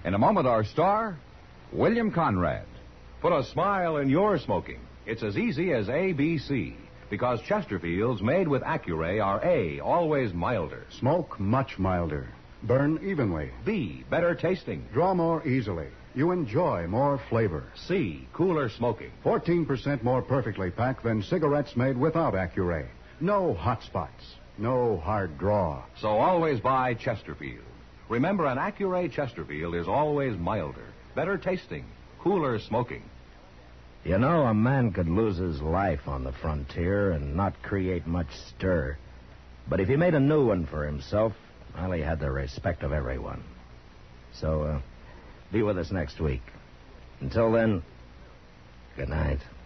In a moment, our star, William Conrad. Put a smile in your smoking. It's as easy as ABC, because Chesterfields made with Accuray are A, always milder. Smoke much milder. Burn evenly. B, better tasting. Draw more easily. You enjoy more flavor. C, cooler smoking. 14% more perfectly packed than cigarettes made without Accuray. No hot spots. No hard draw. So always buy Chesterfield. Remember, an Accuray Chesterfield is always milder, better tasting, cooler smoking. You know, a man could lose his life on the frontier and not create much stir. But if he made a new one for himself, well, he had the respect of everyone. So, be with us next week. Until then, good night.